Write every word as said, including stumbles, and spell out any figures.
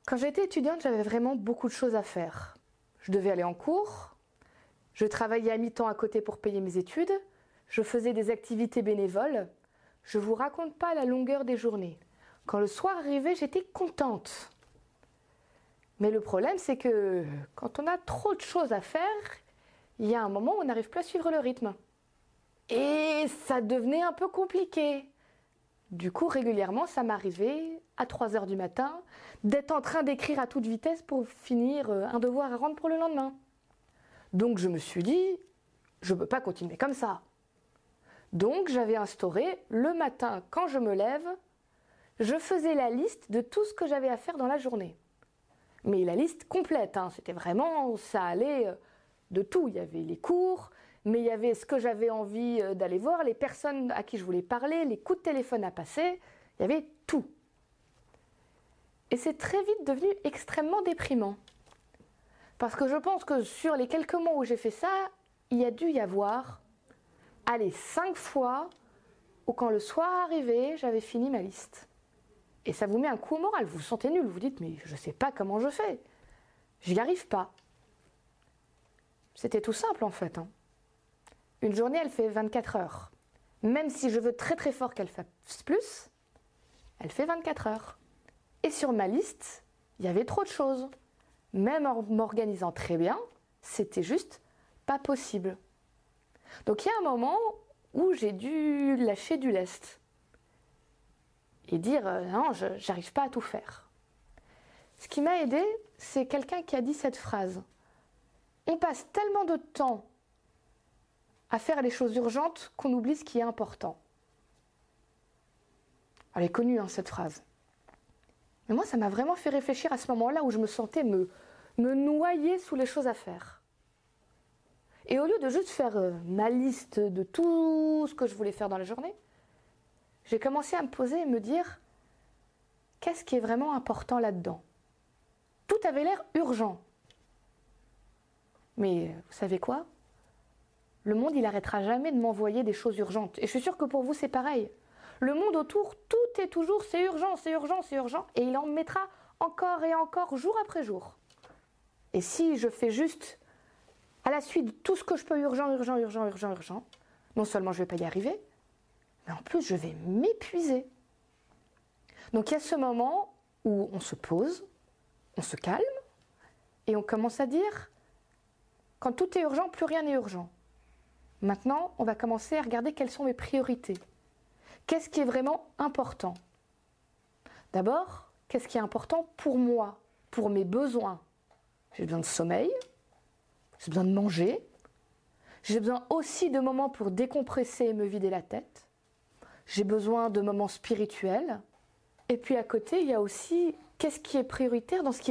Quand j'étais étudiante, j'avais vraiment beaucoup de choses à faire. Je devais aller en cours, je travaillais à mi-temps à côté pour payer mes études, je faisais des activités bénévoles. Je ne vous raconte pas la longueur des journées. Quand le soir arrivait, j'étais contente. Mais le problème, c'est que quand on a trop de choses à faire, il y a un moment où on n'arrive plus à suivre le rythme. Et ça devenait un peu compliqué. Du coup, régulièrement, ça m'arrivait, à trois heures du matin, d'être en train d'écrire à toute vitesse pour finir un devoir à rendre pour le lendemain. Donc je me suis dit, je ne peux pas continuer comme ça. Donc j'avais instauré, le matin, quand je me lève, je faisais la liste de tout ce que j'avais à faire dans la journée. Mais la liste complète, hein, c'était vraiment, ça allait de tout. Il y avait les cours, mais il y avait ce que j'avais envie d'aller voir, les personnes à qui je voulais parler, les coups de téléphone à passer, il y avait tout. Et c'est très vite devenu extrêmement déprimant. Parce que je pense que sur les quelques mois où j'ai fait ça, il y a dû y avoir, allez, cinq fois où quand le soir arrivait, j'avais fini ma liste. Et ça vous met un coup au moral, vous vous sentez nul, vous vous dites, mais je ne sais pas comment je fais. J'y arrive pas. C'était tout simple en fait. Hein. Une journée, elle fait vingt-quatre heures. Même si je veux très très fort qu'elle fasse plus, elle fait vingt-quatre heures. Et sur ma liste, il y avait trop de choses. Même en m'organisant très bien, c'était juste pas possible. Donc il y a un moment où j'ai dû lâcher du lest et dire euh, non, je n'arrive pas à tout faire. Ce qui m'a aidé, c'est quelqu'un qui a dit cette phrase. On passe tellement de temps à faire les choses urgentes qu'on oublie ce qui est important. Elle est connue, hein, cette phrase. Mais moi, ça m'a vraiment fait réfléchir à ce moment-là où je me sentais me, me noyer sous les choses à faire. Et au lieu de juste faire euh, ma liste de tout ce que je voulais faire dans la journée, j'ai commencé à me poser et me dire qu'est-ce qui est vraiment important là-dedans. Tout avait l'air urgent. Mais vous savez quoi? Le monde, il n'arrêtera jamais de m'envoyer des choses urgentes. Et je suis sûre que pour vous, c'est pareil. Le monde autour, tout est toujours c'est urgent, c'est urgent, c'est urgent. Et il en mettra encore et encore, jour après jour. Et si je fais juste à la suite tout ce que je peux urgent, urgent, urgent, urgent, urgent, non seulement je ne vais pas y arriver, mais en plus je vais m'épuiser. Donc il y a ce moment où on se pose, on se calme, et on commence à dire, quand tout est urgent, plus rien n'est urgent. Maintenant, on va commencer à regarder quelles sont mes priorités. Qu'est-ce qui est vraiment important? D'abord, qu'est-ce qui est important pour moi, pour mes besoins? J'ai besoin de sommeil, j'ai besoin de manger, j'ai besoin aussi de moments pour décompresser et me vider la tête, j'ai besoin de moments spirituels, et puis à côté, il y a aussi qu'est-ce qui est prioritaire dans ce qui